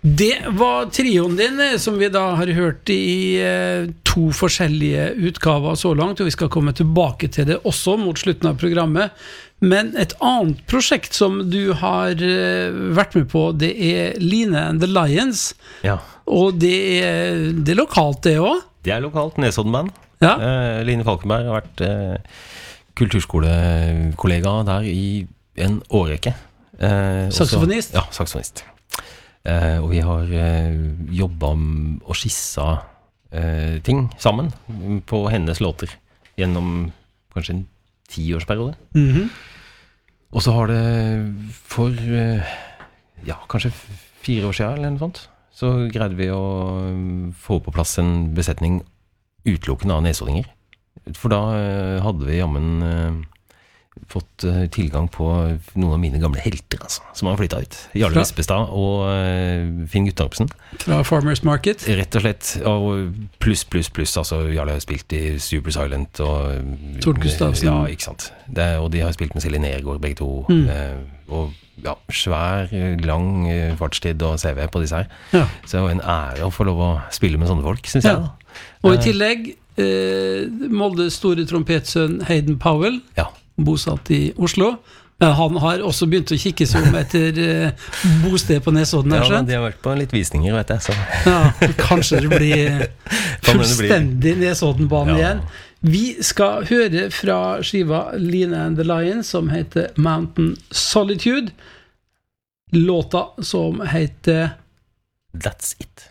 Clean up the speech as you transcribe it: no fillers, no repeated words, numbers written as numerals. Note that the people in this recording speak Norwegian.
Det var trioen din som vi da har hørt I to forskjellige utgaver så langt, og vi skal komme tilbake til det også mot slutten av programmet. Men et annet prosjekt som du har vært med på, det Line and the Lions. Ja. Og det er lokalt det også? Det lokalt, Nesodden-band. Ja. Line Falkenberg har vært kulturskolekollega der I en årrekke. Saksofonist? Ja, saksofonist. Og vi har jobbet og skissa ting sammen på hennes låter gjennom kanskje en 10-årsperiode. Og så har det for kanskje 4 år siden eller noe sånt, så greide vi å få på plass en besetning utelukkende av nesoddinger. For da hadde vi jammen fått tilgang på noen av mine gamle helter, altså, som har flyttet ut. Jarle Vispestad og Finn Guttorpsen. Fra Farmers Market? Rett og slett, og pluss, altså Jarle har spilt I Super Silent og Tord Gustavsen. Ja, ikke sant. Og de har spilt med Silje Nergård, begge to. Og ja, svær, lang fartstid og CV på disse her. Ja. Så det var en ære å få lov å spille med sånne folk, synes jeg. Da. Og I tillegg, Moldes store trompetsønn Hayden Powell. Ja. Bosatt I Oslo. Men han har også begynt å kikke seg om etter bosted på Nesodden. Ja, de har vært på litt visninger, vet jeg. Så. Ja, kanskje det blir fullstendig Nesodden-bane igjen. Vi skal høre fra skiva Line and the Lions, som heter Mountain Solitude. Låta som heter That's It.